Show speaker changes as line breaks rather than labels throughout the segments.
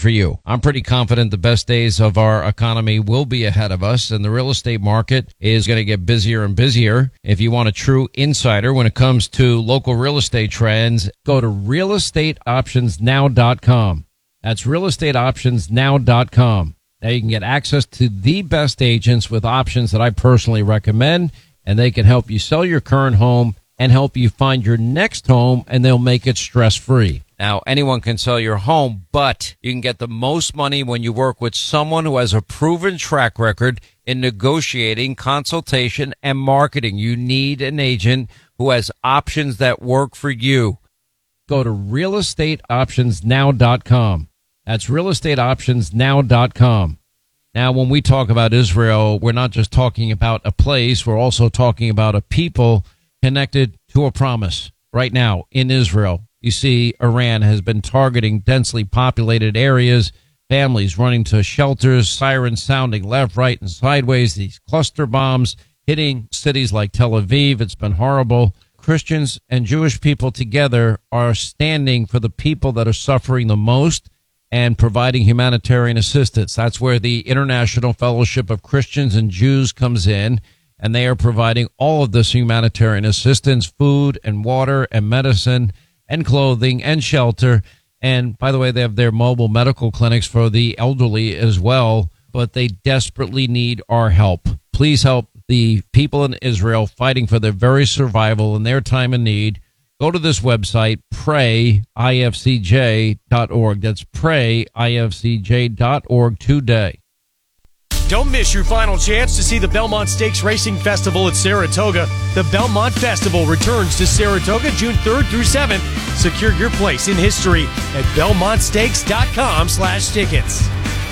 for you. I'm pretty confident the best days of our economy will be ahead of us, and the real estate market is going to get busier and busier. If you want a true insider when it comes to local real estate trends, go to realestateoptionsnow.com. That's realestateoptionsnow.com. Now you can get access to the best agents with options that I personally recommend, and they can help you sell your current home and help you find your next home, and they'll make it stress-free. Now, anyone can sell your home, but you can get the most money when you work with someone who has a proven track record in negotiating, consultation, and marketing. You need an agent who has options that work for you. Go to realestateoptionsnow.com. That's realestateoptionsnow.com. Now, when we talk about Israel, we're not just talking about a place. We're also talking about a people connected to a promise. Right now in Israel, you see Iran has been targeting densely populated areas, families running to shelters, sirens sounding left, right, and sideways, these cluster bombs hitting cities like Tel Aviv. It's been horrible. Christians and Jewish people together are standing for the people that are suffering the most and providing humanitarian assistance. That's where the International Fellowship of Christians and Jews comes in, and they are providing all of this humanitarian assistance, food and water and medicine and clothing and shelter. And by the way, they have their mobile medical clinics for the elderly as well, but they desperately need our help. Please help the people in Israel fighting for their very survival in their time of need. Go to this website, prayifcj.org. That's prayifcj.org today.
Don't miss your final chance to see the Belmont Stakes Racing Festival at Saratoga. The Belmont Festival returns to Saratoga June 3rd through 7th. Secure your place in history at belmontstakes.com/tickets.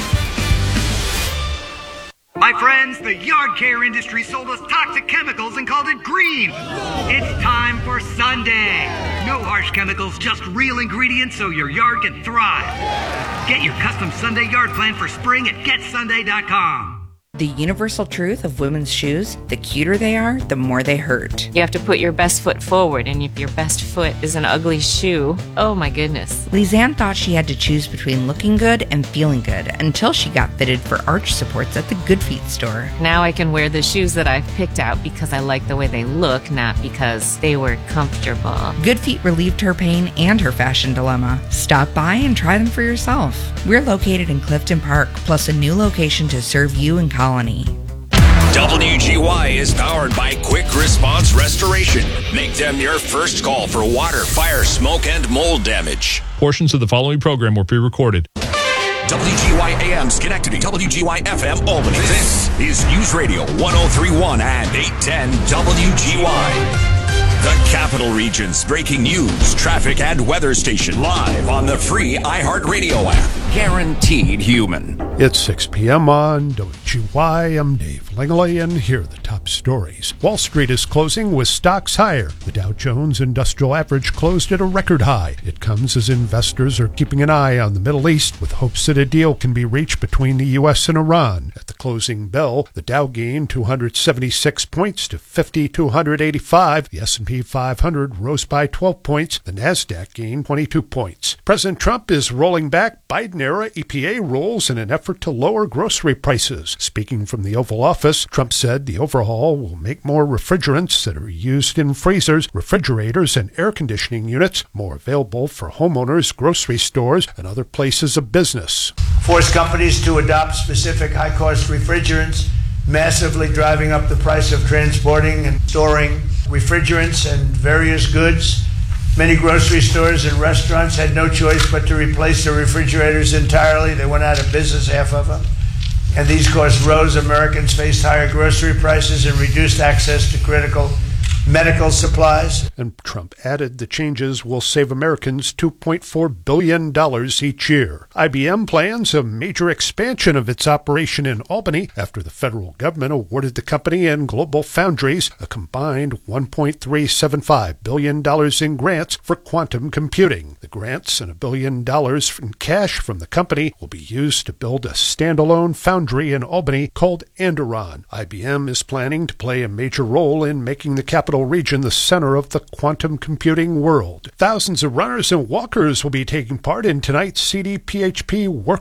My friends, the yard care industry sold us toxic chemicals and called it green. It's time for Sunday. No harsh chemicals, just real ingredients so your yard can thrive. Get your custom Sunday yard plan for spring at getsunday.com.
The universal truth of women's shoes, the cuter they are, the more they hurt.
You have to put your best foot forward, and if your best foot is an ugly shoe, oh my goodness.
Lisanne thought she had to choose between looking good and feeling good until she got fitted for arch supports at the Good Feet store.
Now I can wear the shoes that I've picked out because I like the way they look, not because they were comfortable.
Good Feet relieved her pain and her fashion dilemma. Stop by and try them for yourself. We're located in Clifton Park, plus a new location to serve you in Colony.
WGY is powered by Quick Response Restoration. Make them your first call for water, fire, smoke, and mold damage.
Portions of the following program were pre-recorded.
WGY AM Schenectady, WGY FM Albany. This is News Radio 1031 and 810 WGY. The Capital Region's breaking news, traffic, and weather station live on the free iHeartRadio app. Guaranteed human.
It's 6 p.m. on WGY. I'm Dave Langley, and here are the top stories. Wall Street is closing with stocks higher. The Dow Jones Industrial Average closed at a record high. It comes as investors are keeping an eye on the Middle East with hopes that a deal can be reached between the U.S. and Iran. At the closing bell, the Dow gained 276 points to 5,285. The S&P 500 rose by 12 points. The NASDAQ gained 22 points. President Trump is rolling back Biden-era EPA rules in an effort to lower grocery prices. Speaking from the Oval Office, Trump said the overhaul will make more refrigerants that are used in freezers, refrigerators, and air conditioning units more available for homeowners, grocery stores, and other places of business.
Force companies to adopt specific high-cost refrigerants, massively driving up the price of transporting and storing refrigerants and various goods. Many grocery stores and restaurants had no choice but to replace their refrigerators entirely. They went out of business, half of them. And these costs rose. Americans faced higher grocery prices and reduced access to critical medical supplies.
And Trump added the changes will save Americans $2.4 billion each year. IBM plans a major expansion of its operation in Albany after the federal government awarded the company and Global Foundries a combined $1.375 billion in grants for quantum computing. The grants and $1 billion in cash from the company will be used to build a standalone foundry in Albany called Andoron. IBM is planning to play a major role in making the capital region the center of the quantum computing world. Thousands of runners and walkers will be taking part in tonight's CDPHP Work